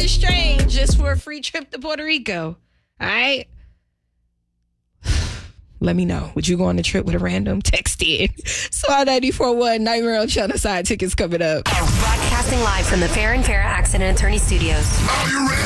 Doctor Strange just for a free trip to Puerto Rico. All right? Let me know. Would you go on the trip with a random? Text in. SWAT 94.1 Nightmare on Channel Side tickets coming up. Broadcasting live from the Fair and Fair Accident Attorney Studios. Are you ready?